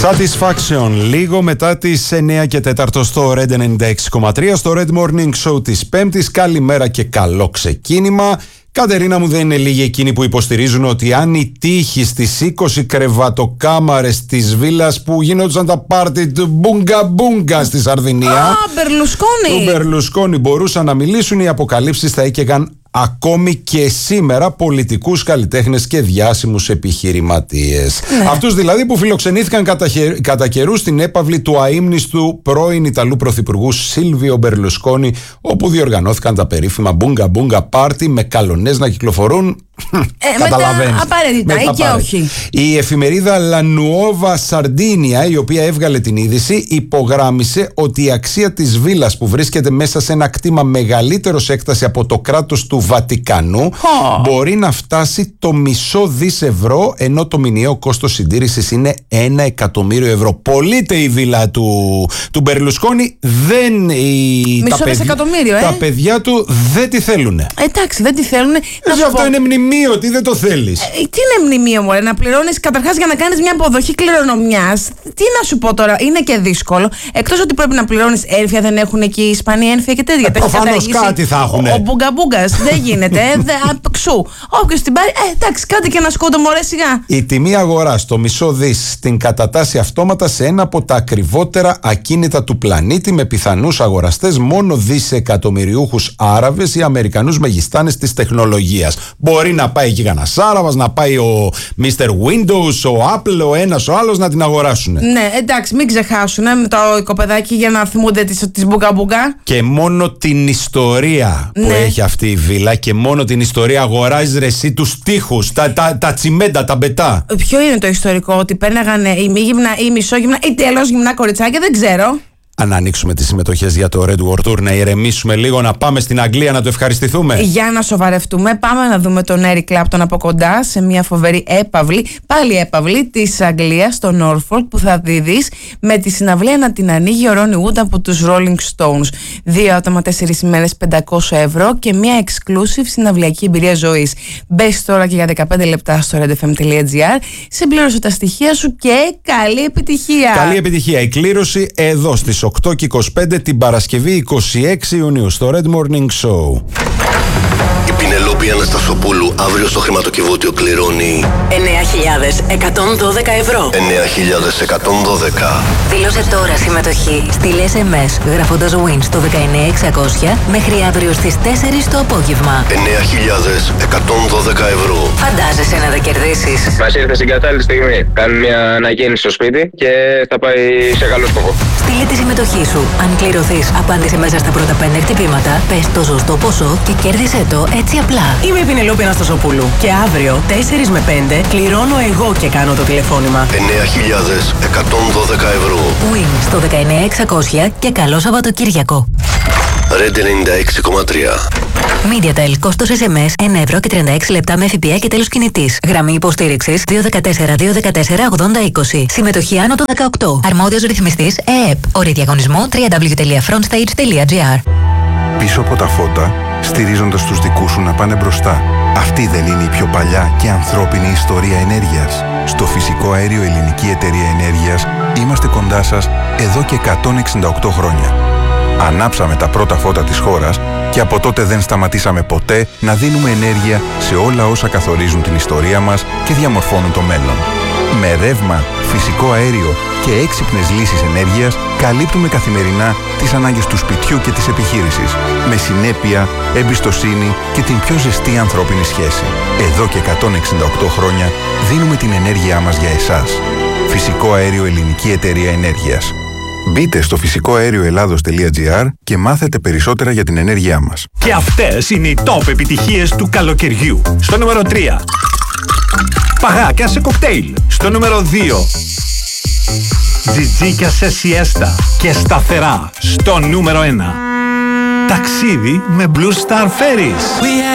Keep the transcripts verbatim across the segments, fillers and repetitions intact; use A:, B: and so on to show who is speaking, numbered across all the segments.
A: Satisfaction, λίγο μετά τις εννιά και τέσσερα στο Red ενενήντα έξι κόμμα τρία, στο Red Morning Show της Πέμπτης. Καλημέρα και καλό ξεκίνημα. Κατερίνα μου, δεν είναι λίγοι εκείνοι που υποστηρίζουν ότι αν η τύχη στις είκοσι κρεβατοκάμαρες της βίλας που γίνονταν τα πάρτι του Μπουγκα Μπουγκα στη Σαρδινία,
B: Α, Μπερλουσκόνη.
A: του Μπερλουσκόνη μπορούσαν να μιλήσουν, οι αποκαλύψεις θα έκαιγαν ακόμη και σήμερα πολιτικούς, καλλιτέχνες και διάσημους επιχειρηματίες. Ναι. Αυτούς δηλαδή που φιλοξενήθηκαν κατά, κατά καιρού στην έπαυλη του αείμνηστου πρώην Ιταλού Πρωθυπουργού Σίλβιο Μπερλουσκόνη, όπου διοργανώθηκαν τα περίφημα Μπουγκα Μπουγκα πάρτι με καλονές να κυκλοφορούν.
B: Ε, Καταλαβαίνεις. Απαραίτητα ή και όχι.
A: Η εφημερίδα La Nuova Sardinia, η οποία έβγαλε την είδηση, υπογράμμισε ότι η αξία της βίλας, που βρίσκεται μέσα σε ένα κτήμα μεγαλύτερο σε έκταση από το κράτος του Βατικανού, oh. μπορεί να φτάσει το μισό δις ευρώ, ενώ το μηνιαίο κόστος συντήρησης είναι ένα εκατομμύριο ευρώ. Πωλείται η βίλα του, του Μπερλουσκόνη, δεν η,
B: μισό
A: τα,
B: δισεκατομμύριο, ε?
A: τα παιδιά του δεν τη θέλουνε.
B: Εντάξει, δεν τη θέλουνε.
A: Αυτό πω... είναι μνημείο, τι δεν το θέλεις.
B: Ε, τι είναι μνημείο, μωρέ, να πληρώνεις καταρχάς για να κάνεις μια αποδοχή κληρονομιάς. Τι να σου πω τώρα, είναι και δύσκολο. Εκτός ότι πρέπει να πληρώνεις έρφια, δεν έχουν εκεί οι Ισπανοί έρφια και τέτοια.
A: Ε, προφανώς κάτι θα έχουν.
B: Ο, ο Μπουγκα Μπούγκας δεν γίνεται. δε, ξου. Όποιος την πάρει, ε, εντάξει, κάντε και ένα σκόντο, μωρέ, σιγά.
A: Η τιμή αγοράς, το μισό δις, την κατατάσσει αυτόματα σε ένα από τα ακριβότερα ακίνητα του πλανήτη, με πιθανούς αγοραστές μόνο δισεκατομμυριούχους Άραβες ή Αμερικανούς μεγιστάνες της τεχνολογίας. Μπορεί να πάει εκεί κανένας Άραβας, να πάει ο μίστερ Windows, ο Apple, ο ένας, ο άλλος να την αγοράσουν.
B: Ναι, εντάξει, μην ξεχάσουν με το οικοπεδάκι για να θυμούνται τις Μπουγκα Μπουγκα.
A: Και μόνο την ιστορία που
B: ναι. έχει
A: αυτή η βίλα, και μόνο την ιστορία αγοράζει ρε εσύ τους τοίχους, τα, τα, τα τσιμέντα, τα μπετά.
B: Ποιο είναι το ιστορικό, ότι πέρναγαν ή μη-γυμνα ή μισόγυμνα ή τέλος γυμνά κοριτσάκια, δεν ξέρω.
A: Αν ανοίξουμε τις συμμετοχές για το Red World Tour, να ηρεμήσουμε λίγο, να πάμε στην Αγγλία να το ευχαριστηθούμε.
B: Για να σοβαρευτούμε, πάμε να δούμε τον Eric Clapton από κοντά σε μια φοβερή έπαυλη, πάλι έπαυλη της Αγγλίας, στο Norfolk, που θα δεις με τη συναυλία να την ανοίγει ο Ronnie Wood από τους Rolling Stones. Δύο άτομα, τέσσερις ημέρες, πεντακόσια ευρώ και μια exclusive συναυλιακή εμπειρία ζωής. Μπες τώρα και για δεκαπέντε λεπτά στο redfm.gr, συμπλήρωσε τα στοιχεία σου και καλή επιτυχία.
A: Καλή επιτυχία. Η κλήρωση εδώ στις οκτώ και είκοσι πέντε την Παρασκευή είκοσι έξι Ιουνίου στο Red Morning Show.
C: Η Πινελόπη Αναστασοπούλου αύριο στο χρηματοκιβώτιο κληρώνει
D: εννέα χιλιάδες εκατόν δώδεκα ευρώ.
C: εννέα χιλιάδες εκατόν δώδεκα.
D: Δήλωσε τώρα συμμετοχή. Στείλε ες εμ ες γράφοντας win στο δεκαεννέα εξακόσια μέχρι αύριο στις τέσσερις το απόγευμα.
C: εννέα χιλιάδες εκατόν δώδεκα ευρώ.
D: Φαντάζεσαι να τα κερδίσεις.
E: Μας ήρθε στην κατάλληλη στιγμή. Κάνουμε μια ανακαίνιση στο σπίτι και θα πάει σε καλό σκοπό.
D: Στείλε τη συμμετοχή σου. Αν κληρωθείς, απάντησε μέσα στα πρώτα πέντε χτυπήματα, πες το σωστό ποσό και κέρδισε το έτσι απλά.
F: Είμαι η Πινελόπη Αναστασοπούλου και αύριο τέσσερις με πέντε κληρώνω εγώ και κάνω το τηλεφώνημα.
C: εννέα χιλιάδες εκατόν δώδεκα ευρώ.
D: Win στο δεκαεννέα εξακόσια και καλό Σαββατοκύριακο.
C: Red ενενήντα έξι κόμμα τρία.
D: MediaTel, κόστος ες εμ ες ένα ευρώ και τριάντα έξι λεπτά με ΦΠΑ και τέλος κινητής. Γραμμή υποστήριξης δύο ένα τέσσερα δύο ένα τέσσερα ογδόντα είκοσι. Συμμετοχή άνω των δεκαοκτώ. Αρμόδιος ρυθμιστής ΕΕΠ. Όροι διαγωνισμού double-u double-u double-u τελεία frontstage τελεία gr.
G: Πίσω από τα φώτα, στηρίζοντας τους δικούς σου να πάνε μπροστά. Αυτή δεν είναι η πιο παλιά και ανθρώπινη ιστορία ενέργειας? Στο Φυσικό Αέριο Ελληνική Εταιρεία Ενέργειας είμαστε κοντά σας εδώ και εκατόν εξήντα οκτώ χρόνια. Ανάψαμε τα πρώτα φώτα της χώρας και από τότε δεν σταματήσαμε ποτέ να δίνουμε ενέργεια σε όλα όσα καθορίζουν την ιστορία μας και διαμορφώνουν το μέλλον. Με ρεύμα, φυσικό αέριο και έξυπνες λύσεις ενέργειας καλύπτουμε καθημερινά τις ανάγκες του σπιτιού και της επιχείρησης, με συνέπεια, εμπιστοσύνη και την πιο ζεστή ανθρώπινη σχέση. Εδώ και εκατόν εξήντα οκτώ χρόνια δίνουμε την ενέργειά μας για εσάς. Φυσικό Αέριο Ελληνική Εταιρεία Ενέργειας. Μπείτε στο φυσικό αέριο ελλάδος τελεία gr και μάθετε περισσότερα για την ενέργειά μας.
H: Και αυτές είναι οι top επιτυχίες του καλοκαιριού. Στο νούμερο τρία. Παγάκια σε κοκτέιλ. Στο νούμερο δύο. Τζιτζίκια σε σιέστα και σταθερά. Στο νούμερο ένα. Ταξίδι με Blue Star Ferries.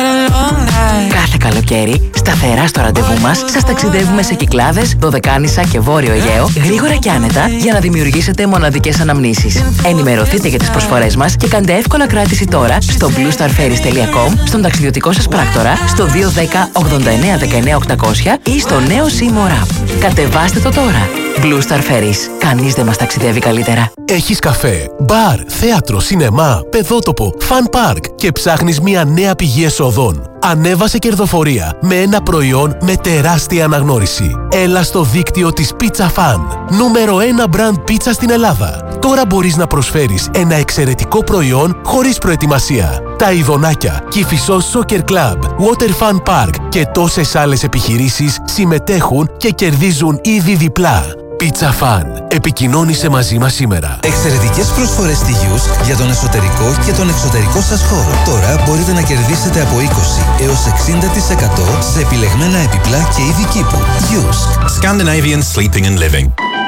D: Κάθε καλοκαίρι, σταθερά στο ραντεβού μας, σας ταξιδεύουμε σε Κυκλάδες, Δωδεκάνησα και Βόρειο Αιγαίο, γρήγορα και άνετα, για να δημιουργήσετε μοναδικές αναμνήσεις. Ενημερωθείτε για τις προσφορές μας και κάντε εύκολα κράτηση τώρα στο blue star ferries τελεία com, στον ταξιδιωτικό σας πράκτορα, στο δύο ένα μηδέν ογδόντα εννέα δεκαεννέα οκτακόσια ή στο νέο Seymour App. Κατεβάστε το τώρα. Blue Star Ferries. Κανείς δεν μας ταξιδεύει καλύτερα.
I: Έχεις καφέ, μπαρ, θέατρο, σινεμά, παιδότοπο, fun park και ψάχνεις μια νέα πηγή εσόδων. Ανέβασε κερδοφορία με ένα προϊόν με τεράστια αναγνώριση. Έλα στο δίκτυο της Pizza Fan. Νούμερο ένα brand πίτσα στην Ελλάδα. Τώρα μπορείς να προσφέρεις ένα εξαιρετικό προϊόν χωρίς προετοιμασία. Τα Ιδονάκια, Κηφισός Soccer Club, Water Fun Park και τόσες άλλες επιχειρήσεις συμμετέχουν και κερδίζουν ήδη διπλά. Pizza Fan. Επικοινώνησε μαζί μας σήμερα.
J: Εξαιρετικές προσφορές στη Yusk για τον εσωτερικό και τον εξωτερικό σας χώρο. Τώρα μπορείτε να κερδίσετε από είκοσι έως εξήντα τοις εκατό σε επιλεγμένα επιπλά και είδη κήπου. Yusk.
K: Scandinavian Sleeping and Living.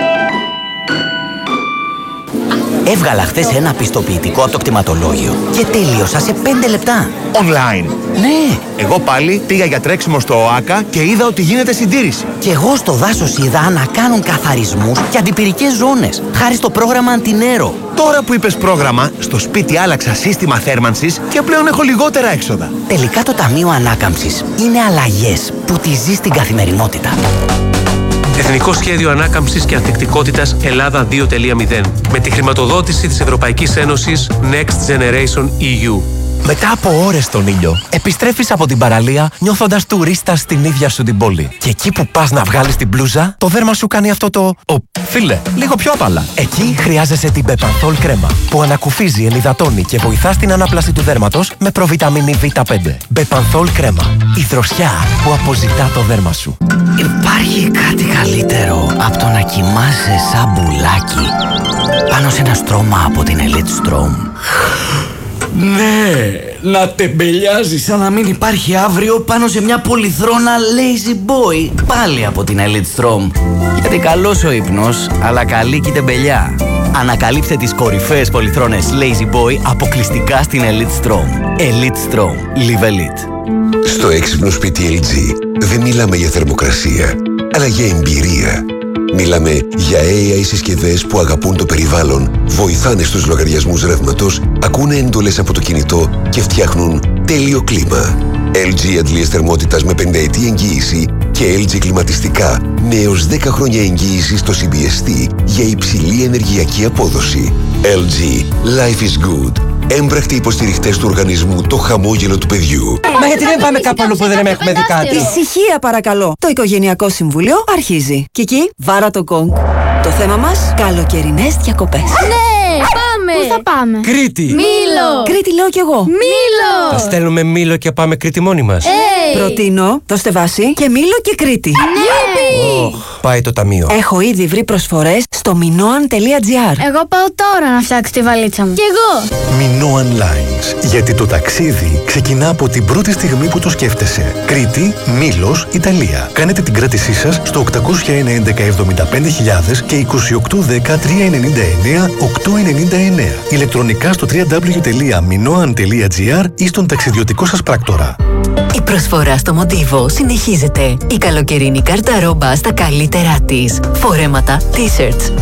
L: Έβγαλα χθες ένα πιστοποιητικό από το κτηματολόγιο και τέλειωσα σε πέντε λεπτά.
M: Online.
L: Ναι.
M: Εγώ πάλι πήγα για τρέξιμο στο ΟΑΚΑ και είδα ότι γίνεται συντήρηση.
L: Και εγώ στο δάσος είδα να κάνουν καθαρισμούς και αντιπυρικές ζώνες, χάρη στο πρόγραμμα Αντινέρο.
M: Τώρα που είπες πρόγραμμα, στο σπίτι άλλαξα σύστημα θέρμανσης και πλέον έχω λιγότερα έξοδα.
L: Τελικά το Ταμείο Ανάκαμψης είναι αλλαγές που τη ζει στην καθημερινότητα.
N: Εθνικό Σχέδιο Ανάκαμψης και Ανθεκτικότητας Ελλάδα δύο κόμμα μηδέν με τη χρηματοδότηση της Ευρωπαϊκής Ένωσης Next Generation ι γιου.
O: Μετά από ώρες στον ήλιο, επιστρέφεις από την παραλία νιώθοντας τουρίστας στην ίδια σου την πόλη. Και εκεί που πας να βγάλεις την μπλούζα, το δέρμα σου κάνει αυτό το... Ο, φίλε, λίγο πιο απαλά. Εκεί χρειάζεσαι την Bepanthol κρέμα, που ανακουφίζει, ενυδατώνει και βοηθά στην ανάπλαση του δέρματος με προβιταμίνη βι πέντε. Bepanthol κρέμα. Η δροσιά που αποζητά το δέρμα σου.
L: Υπάρχει κάτι καλύτερο από το να κοιμάσαι σαν μπουλάκι πάνω σε ένα στρώμα από την Elite Strom. Ναι, να τεμπελιάζει σαν να μην υπάρχει αύριο πάνω σε μια πολυθρόνα Lazy Boy, πάλι από την Elite Strom. Γιατί καλός ο ύπνος, αλλά καλή και η τεμπελιά. Ανακαλύψτε τις κορυφαίες πολυθρόνες Lazy Boy αποκλειστικά στην Elite Strom. Elite Strom. Live Elite.
P: Στο έξυπνο σπίτι ελ τζι δεν μιλάμε για θερμοκρασία, αλλά για εμπειρία. Μιλάμε για έι άι συσκευές που αγαπούν το περιβάλλον, βοηθάνε στους λογαριασμούς ρεύματος, ακούνε εντολές από το κινητό και φτιάχνουν τέλειο κλίμα. ελ τζι αντλίες θερμότητας με πενταετή εγγύηση και ελ τζι κλιματιστικά με έως δέκα χρόνια εγγύηση στο σι μπι ες τι για υψηλή ενεργειακή απόδοση. ελ τζι. Life is good. Έμπρακτοι υποστηριχτές του οργανισμού Το Χαμόγελο του Παιδιού.
Q: Μα γιατί δεν πάμε κάπου αλλού που δεν έχουμε δει κάτι? Ησυχία παρακαλώ. Το Οικογενειακό Συμβούλιο αρχίζει. Κική, βάρα το γκονγκ. Το θέμα μας, καλοκαιρινές διακοπές.
R: Ναι, πάμε! Πού θα πάμε?
Q: Κρήτη.
R: Μήλο.
Q: Κρήτη λέω κι εγώ.
R: Μήλο.
S: Θα στέλνουμε Μήλο και πάμε Κρήτη μόνοι μας.
R: Hey.
Q: Προτείνω το Στεβάσι και Μήλο και Κρήτη.
R: Ναι.
S: Oh, πάει το ταμείο.
Q: Έχω ήδη βρει προσφορές στο minoan τελεία τζι άρ.
R: Εγώ πάω τώρα να φτιάξω τη βαλίτσα μου. Κι εγώ.
T: Minoan Lines. Γιατί το ταξίδι ξεκινά από την πρώτη στιγμή που το σκέφτεσαι. Κρήτη, Μήλος, Ιταλία. Κάνετε την κράτησή σας στο οκτακόσια ένα έντεκα εβδομήντα πέντε χιλιάδες και είκοσι οκτώ δέκα τριακόσια ενενήντα εννέα οκτακόσια ενενήντα εννέα. Ηλεκτρονικά στο double-u double-u double-u τελεία minoan τελεία τζι άρ ή στον ταξιδιωτικό σας πράκτορα.
D: Η προσφορά στο Μοντίβο συνεχίζεται. Η καλοκαιρινή κάρτα ρόμπα στα καλύτερά της. Φορέματα, t-shirts,